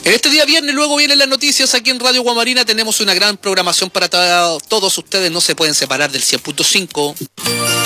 En este día viernes luego vienen las noticias aquí en Radio Guamarina. Tenemos una gran programación para todos ustedes. No se pueden separar del 100.5.